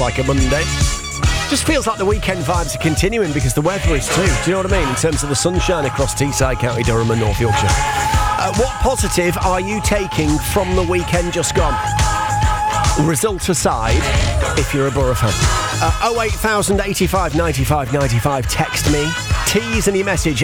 like a Monday. Just feels like the weekend vibes are continuing because the weather is too. Do you know what I mean? In terms of the sunshine across Teesside, County Durham and North Yorkshire. What positive are you taking from the weekend just gone? Result aside, if you're a Borough fan. 08000 85 95 95. Text me. Tease any message,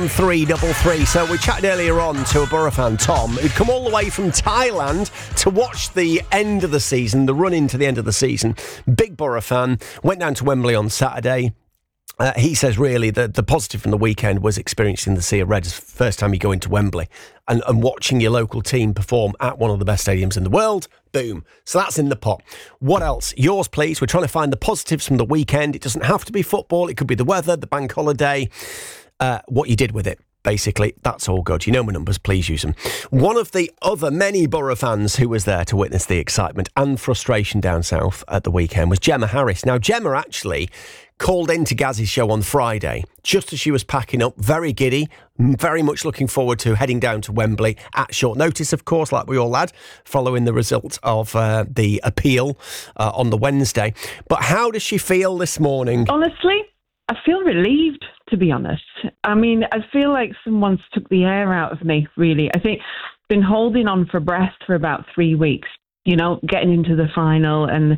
81333. So we chatted earlier on to a Borough fan, Tom, who'd come all the way from Thailand to watch the end of the season, the run into the end of the season. Big Borough fan. Went down to Wembley on Saturday. He says really that the positive from the weekend was experiencing the Sea of Reds first time you go into Wembley and watching your local team perform at one of the best stadiums in the world. Boom. So that's in the pot. What else? Yours, please. We're trying to find the positives from the weekend. It doesn't have to be football. It could be the weather, the bank holiday, what you did with it. Basically, that's all good. You know my numbers, please use them. One of the other many Borough fans who was there to witness the excitement and frustration down south at the weekend was Gemma Harris. Now, Gemma actually called into Gaz's show on Friday, just as she was packing up, very giddy, very much looking forward to heading down to Wembley at short notice, of course, like we all had, following the result of the appeal on the Wednesday. But how does she feel this morning? Honestly, I feel relieved, to be honest. I mean, I feel like someone's took the air out of me, really. I think I've been holding on for breath for about 3 weeks. You know, getting into the final and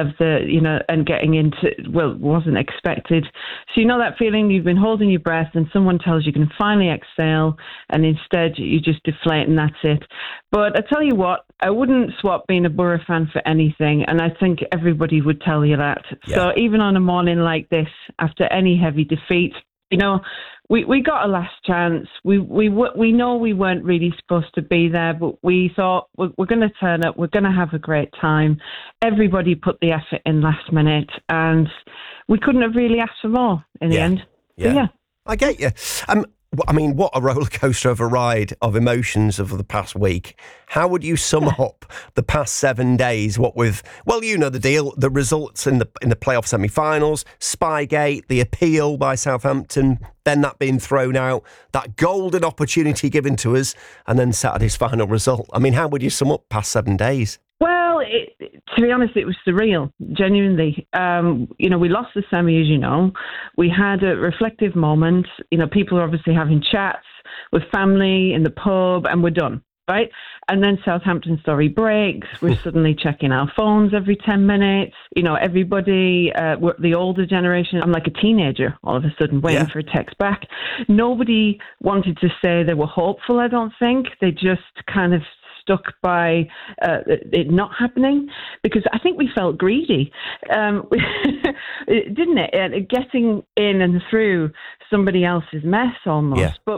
getting into, well, wasn't expected. So you know that feeling you've been holding your breath and someone tells you can finally exhale and instead you just deflate and that's it. But I tell you what, I wouldn't swap being a Borough fan for anything, and I think everybody would tell you that. Yeah. So even on a morning like this, after any heavy defeat, you know, we got a last chance. We know we weren't really supposed to be there, but we thought we're going to turn up. We're going to have a great time. Everybody put the effort in last minute, and we couldn't have really asked for more in the end. Yeah. So, yeah. I get you. I mean, what a roller coaster of a ride of emotions of the past week. How would you sum up the past 7 days? What with, well, you know the deal, the results in the playoff semi-finals, Spygate, the appeal by Southampton, then that being thrown out, that golden opportunity given to us, and then Saturday's final result. I mean, how would you sum up past 7 days? Well, to be honest, it was surreal, genuinely. We lost the semi, as you know. We had a reflective moment. You know, people are obviously having chats with family in the pub, and we're done, right? And then Southampton story breaks. We're suddenly checking our phones every 10 minutes. You know, everybody, the older generation, I'm like a teenager all of a sudden waiting for a text back. Nobody wanted to say they were hopeful, I don't think. They just kind of stuck by it not happening, because I think we felt greedy, didn't it? Getting in and through somebody else's mess almost. Yeah. But